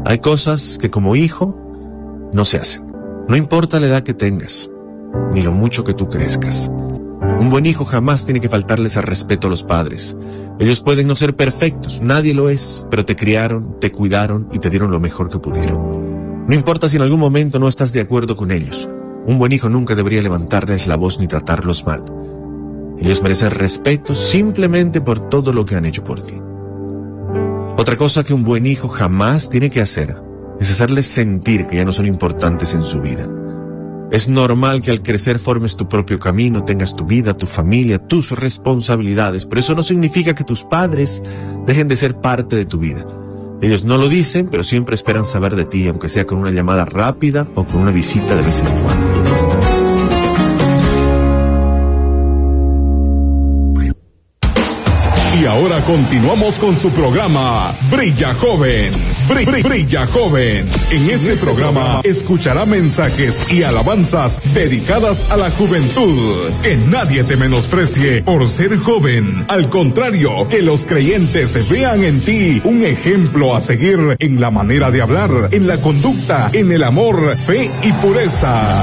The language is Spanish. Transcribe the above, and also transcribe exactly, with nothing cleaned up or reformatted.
Hay cosas que como hijo no se hacen. No importa la edad que tengas, ni lo mucho que tú crezcas. Un buen hijo jamás tiene que faltarles al respeto a los padres. Ellos pueden no ser perfectos, nadie lo es, pero te criaron, te cuidaron y te dieron lo mejor que pudieron. No importa si en algún momento no estás de acuerdo con ellos. Un buen hijo nunca debería levantarles la voz ni tratarlos mal. Ellos merecen respeto simplemente por todo lo que han hecho por ti. Otra cosa que un buen hijo jamás tiene que hacer es hacerles sentir que ya no son importantes en su vida. Es normal que al crecer formes tu propio camino, tengas tu vida, tu familia, tus responsabilidades, pero eso no significa que tus padres dejen de ser parte de tu vida. Ellos no lo dicen, pero siempre esperan saber de ti, aunque sea con una llamada rápida o con una visita de vez en cuando. Y ahora continuamos con su programa Brilla Joven. Bri- bri- Brilla Joven. En este programa escuchará mensajes y alabanzas dedicadas a la juventud. Que nadie te menosprecie por ser joven. Al contrario, que los creyentes vean en ti un ejemplo a seguir en la manera de hablar, en la conducta, en el amor, fe y pureza.